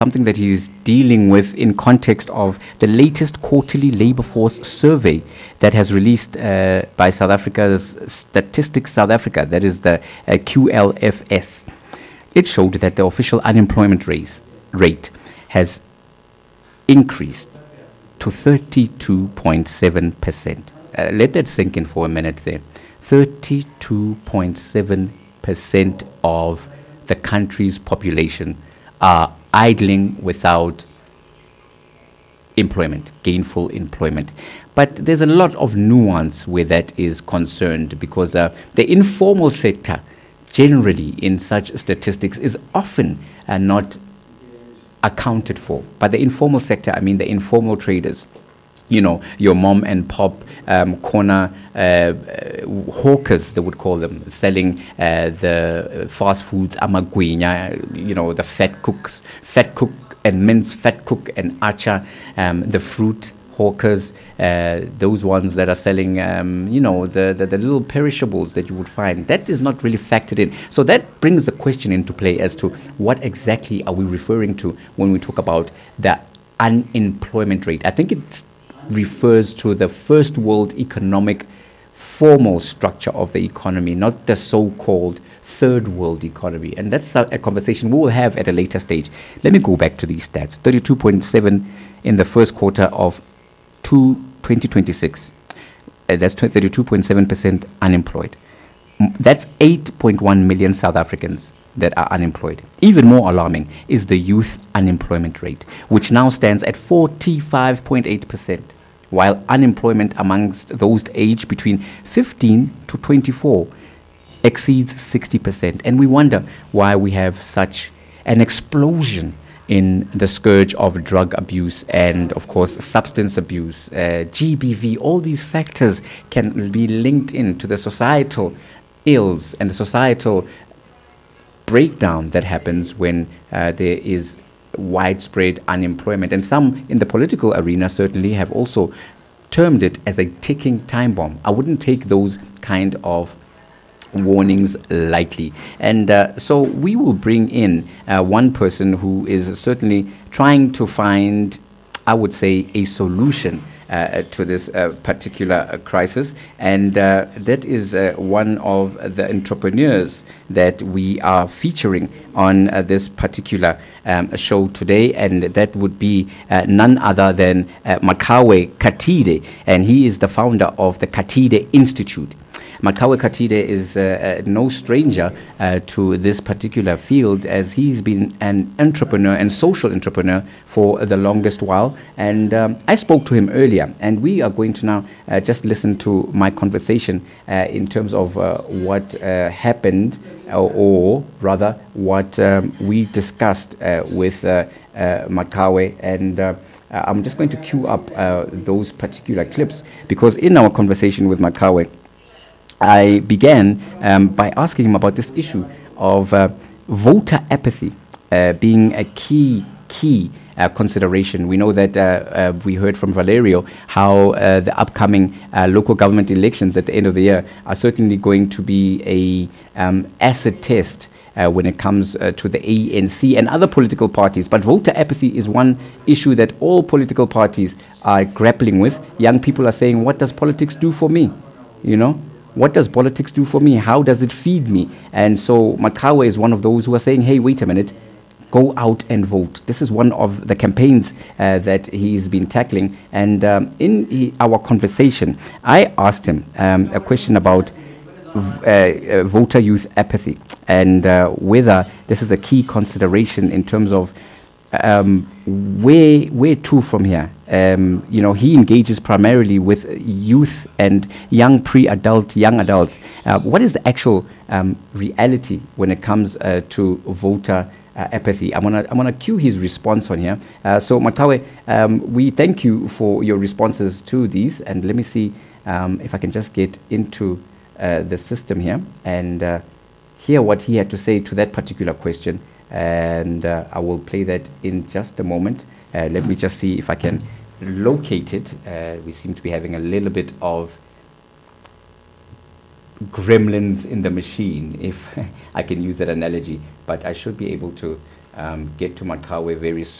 something that he's dealing with in context of the latest quarterly labor force survey that has released by South Africa's Statistics South Africa, that is the QLFS. It showed that the official unemployment rate has increased to 32.7%. Let that sink in for a minute there. 32.7% of the country's population are idling without employment, gainful employment. But there's a lot of nuance where that is concerned, because the informal sector generally in such statistics is often not accounted for. By the informal sector, I mean the informal traders. You know, your mom and pop corner hawkers, they would call them, selling the fast foods, amagwinya, you know, the fat cook and mince, fat cook and acha, the fruit hawkers, those ones that are selling, you know, the little perishables that you would find. That is not really factored in. So that brings the question into play as to what exactly are we referring to when we talk about the unemployment rate. I think it refers to the first world economic formal structure of the economy, not the so-called third world economy. And that's a conversation we will have at a later stage. Let me go back to these stats. 32.7 in the first quarter of 2026. That's 32.7% unemployed. That's 8.1 million South Africans that are unemployed. Even more alarming is the youth unemployment rate, which now stands at 45.8%, while unemployment amongst those aged between 15 to 24 exceeds 60%. And we wonder why we have such an explosion in the scourge of drug abuse and, of course, substance abuse, GBV. All these factors can be linked into the societal ills and the societal breakdown that happens when there is widespread unemployment. And some in the political arena certainly have also termed it as a ticking time bomb. I wouldn't take those kind of warnings lightly. And so we will bring in one person who is certainly trying to find, I would say, a solution to this particular crisis, and that is one of the entrepreneurs that we are featuring on this particular show today, and that would be none other than Makawe Katide, and he is the founder of the Katide Institute. Makawe Katide is no stranger to this particular field, as he's been an entrepreneur and social entrepreneur for the longest while. And I spoke to him earlier, and we are going to now just listen to my conversation in terms of what happened, or rather what we discussed with Makawe. And I'm just going to queue up those particular clips, because in our conversation with Makawe, I began by asking him about this issue of voter apathy being a key consideration. We know that we heard from Valerio how the upcoming local government elections at the end of the year are certainly going to be a acid test when it comes to the ANC and other political parties. But voter apathy is one issue that all political parties are grappling with. Young people are saying, what does politics do for me? You know? What does politics do for me? How does it feed me? And so Makawe is one of those who are saying, hey, wait a minute, go out and vote. This is one of the campaigns that he's been tackling. And in our conversation, I asked him a question about voter youth apathy, and whether this is a key consideration in terms of where to from here. You know, he engages primarily with youth and young adults. What is the actual reality when it comes to voter apathy? I'm gonna cue his response on here. So Makawe, we thank you for your responses to these, and let me see if I can just get into the system here and hear what he had to say to that particular question. And I will play that in just a moment. Let me just see if I can locate it. We seem to be having a little bit of gremlins in the machine, if I can use that analogy, but I should be able to get to Makawe very